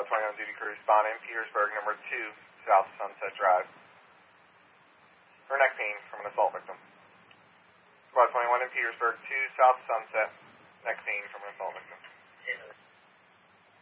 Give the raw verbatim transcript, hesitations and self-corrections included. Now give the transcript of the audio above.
twenty-one duty crew responding, Petersburg, number two, South Sunset Drive. For neck pain from an assault victim. Squad twenty-one in Petersburg, two South Sunset, neck pain from